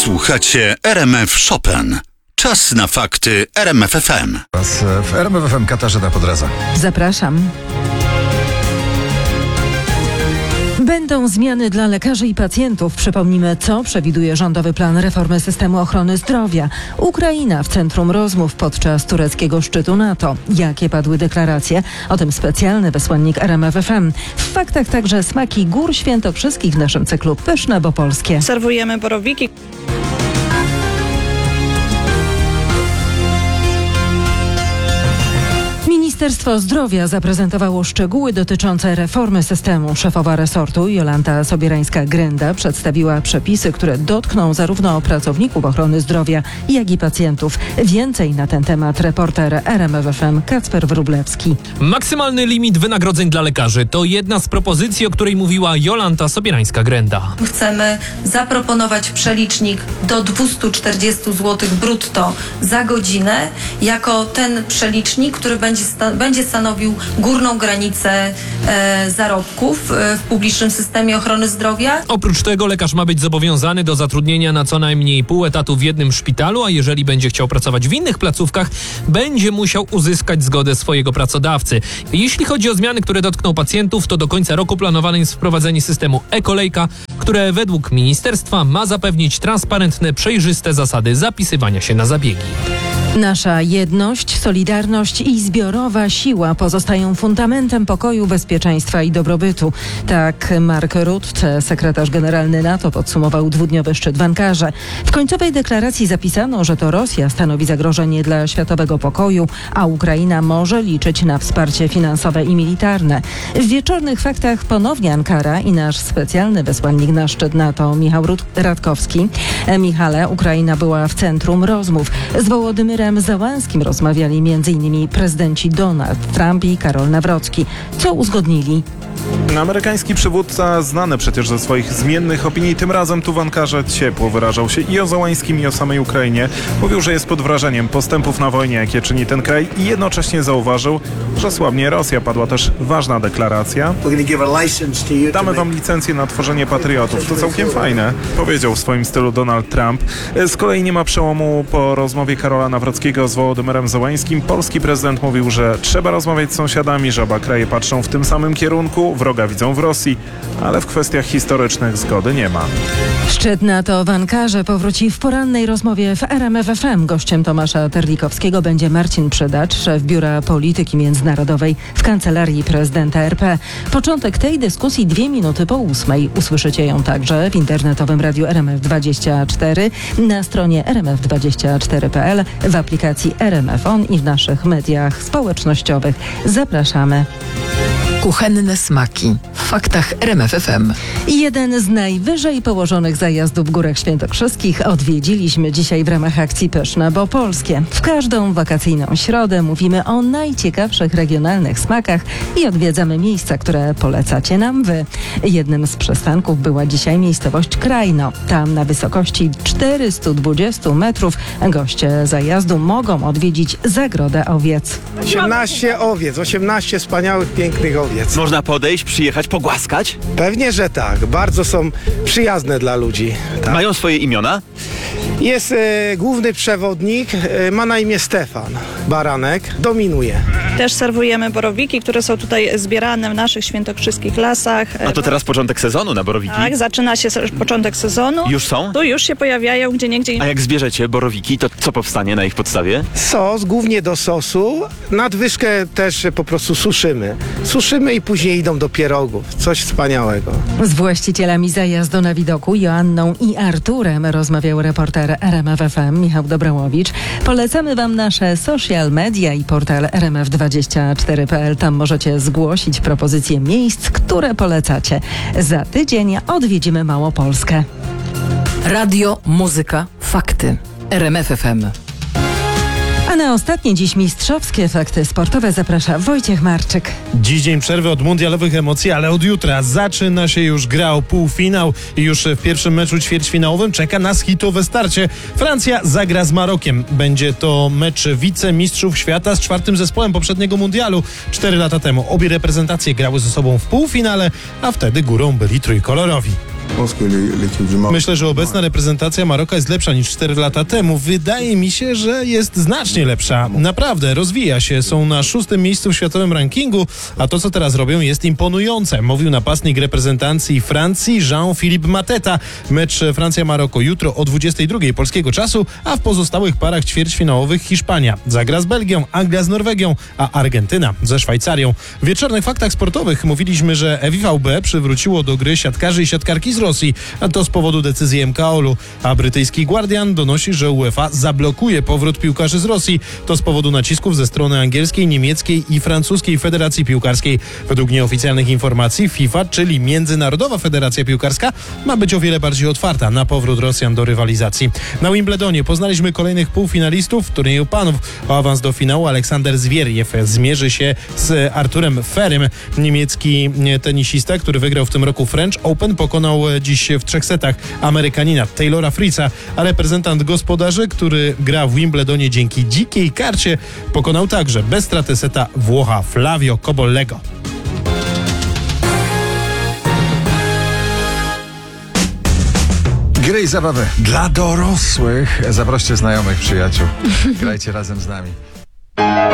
Słuchacie RMF Chopin. Czas na fakty RMF FM. W RMF FM Katarzyna Podreza. Zapraszam. Będą zmiany dla lekarzy i pacjentów. Przypomnimy, co przewiduje rządowy plan reformy systemu ochrony zdrowia. Ukraina w centrum rozmów podczas tureckiego szczytu NATO. Jakie padły deklaracje? O tym specjalny wysłannik RMF FM. W faktach także smaki gór świętokrzyskich w naszym cyklu Pyszne, bo polskie. Serwujemy borowiki. Ministerstwo Zdrowia zaprezentowało szczegóły dotyczące reformy systemu. Szefowa resortu Jolanta Sobierańska-Grenda przedstawiła przepisy, które dotkną zarówno pracowników ochrony zdrowia, jak i pacjentów. Więcej na ten temat reporter RMF FM Kacper Wróblewski. Maksymalny limit wynagrodzeń dla lekarzy to jedna z propozycji, o której mówiła Jolanta Sobierańska-Grenda. Chcemy zaproponować przelicznik do 240 zł brutto za godzinę jako ten przelicznik, który będzie stanowił górną granicę zarobków w publicznym systemie ochrony zdrowia. Oprócz tego lekarz ma być zobowiązany do zatrudnienia na co najmniej pół etatu w jednym szpitalu, a jeżeli będzie chciał pracować w innych placówkach, będzie musiał uzyskać zgodę swojego pracodawcy. Jeśli chodzi o zmiany, które dotkną pacjentów, to do końca roku planowane jest wprowadzenie systemu e-kolejka, które według ministerstwa ma zapewnić transparentne, przejrzyste zasady zapisywania się na zabiegi. Nasza jedność, solidarność i zbiorowa siła pozostają fundamentem pokoju, bezpieczeństwa i dobrobytu. Tak Mark Rutte, sekretarz generalny NATO, podsumował dwudniowy szczyt w Ankarze. W końcowej deklaracji zapisano, że to Rosja stanowi zagrożenie dla światowego pokoju, a Ukraina może liczyć na wsparcie finansowe i militarne. W wieczornych faktach ponownie Ankara i nasz specjalny wysłannik na szczyt NATO Michał Radkowski. Michale, Ukraina była w centrum rozmów. Z Wołodymyrem Zełenskim rozmawiali m.in. prezydenci Donald Trump i Karol Nawrocki. Co uzgodnili? Amerykański przywódca, znany przecież ze swoich zmiennych opinii, tym razem tu w Ankarze ciepło wyrażał się i o Zełenskim, i o samej Ukrainie. Mówił, że jest pod wrażeniem postępów na wojnie, jakie czyni ten kraj, i jednocześnie zauważył, że słabnie Rosja. Padła też ważna deklaracja. Damy wam licencję na tworzenie patriotów. To całkiem fajne, powiedział w swoim stylu Donald Trump. Z kolei nie ma przełomu po rozmowie Karola Nawrockiego z Wołodymyrem Zełenskim. Polski prezydent mówił, że trzeba rozmawiać z sąsiadami, że oba kraje patrzą w tym samym kierunku. Wroga widzą w Rosji, ale w kwestiach historycznych zgody nie ma. Szczyt NATO w Ankarze powróci w porannej rozmowie w RMF FM. Gościem Tomasza Terlikowskiego będzie Marcin Przydacz, szef Biura Polityki Międzynarodowej w Kancelarii Prezydenta RP. Początek tej dyskusji 2 minuty po 8. Usłyszycie ją także w internetowym radiu RMF24, na stronie rmf24.pl, w aplikacji RMF On i w naszych mediach społecznościowych. Zapraszamy. Kuchenne smaki w faktach RMF FM. Jeden z najwyżej położonych zajazdów w Górach Świętokrzyskich odwiedziliśmy dzisiaj w ramach akcji Pyszne, bo polskie. W każdą wakacyjną środę mówimy o najciekawszych regionalnych smakach i odwiedzamy miejsca, które polecacie nam wy. Jednym z przystanków była dzisiaj miejscowość Krajno. Tam na wysokości 420 metrów goście zajazdu mogą odwiedzić zagrodę owiec. 18 owiec, 18 wspaniałych, pięknych owiec. Można podejść, przyjechać, pogłaskać? Pewnie, że tak. Bardzo są przyjazne dla ludzi. Tak. Mają swoje imiona? Jest główny przewodnik, ma na imię Stefan Baranek, dominuje. Też serwujemy borowiki, które są tutaj zbierane w naszych świętokrzyskich lasach. A to teraz początek sezonu na borowiki? Tak, zaczyna się początek sezonu. Już są? Tu już się pojawiają gdzieniegdzie. A jak zbierzecie borowiki, to co powstanie na ich podstawie? Sos, głównie do sosu. Nadwyżkę też po prostu suszymy. Suszymy i później idą do pierogów. Coś wspaniałego. Z właścicielami zajazdu na widoku Joanną i Arturem rozmawiał reporter RMF FM Michał Dobrałowicz. Polecamy wam nasze social media i portal rmf24.pl. Tam możecie zgłosić propozycje miejsc, które polecacie. Za tydzień odwiedzimy Małopolskę. Radio, muzyka, fakty. RMF FM. A na ostatnie dziś mistrzowskie fakty sportowe zaprasza Wojciech Marczyk. Dziś dzień przerwy od mundialowych emocji, ale od jutra zaczyna się już gra o półfinał i już w pierwszym meczu ćwierćfinałowym czeka nas hitowe starcie. Francja zagra z Marokiem. Będzie to mecz wicemistrzów świata z 4. zespołem poprzedniego mundialu 4 lata temu. Obie reprezentacje grały ze sobą w półfinale, a wtedy górą byli trójkolorowi. Myślę, że obecna reprezentacja Maroka jest lepsza niż 4 lata temu. Wydaje mi się, że jest znacznie lepsza. Naprawdę, rozwija się. Są na 6. miejscu w światowym rankingu, a to, co teraz robią, jest imponujące. Mówił napastnik reprezentacji Francji Jean-Philippe Mateta. Mecz Francja-Maroko jutro o 22 polskiego czasu, a w pozostałych parach ćwierćfinałowych Hiszpania zagra z Belgią, Anglia z Norwegią, a Argentyna ze Szwajcarią. W wieczornych faktach sportowych mówiliśmy, że FIVB przywróciło do gry siatkarzy i siatkarki z Rosji, a to z powodu decyzji MKOL-u, a brytyjski Guardian donosi, że UEFA zablokuje powrót piłkarzy z Rosji. To z powodu nacisków ze strony angielskiej, niemieckiej i francuskiej Federacji Piłkarskiej. Według nieoficjalnych informacji FIFA, czyli Międzynarodowa Federacja Piłkarska, ma być o wiele bardziej otwarta na powrót Rosjan do rywalizacji. Na Wimbledonie poznaliśmy kolejnych półfinalistów w turnieju panów. O awans do finału Aleksander Zwieriew zmierzy się z Arturem Ferrym. Niemiecki tenisista, który wygrał w tym roku French Open, pokonał dziś w 3 setach Amerykanina Taylora Fritza, a reprezentant gospodarzy, który gra w Wimbledonie dzięki dzikiej karcie, pokonał także bez straty seta Włocha Flavio Cobollego. Gry i zabawy dla dorosłych. Zaproście znajomych, przyjaciół. Grajcie razem z nami.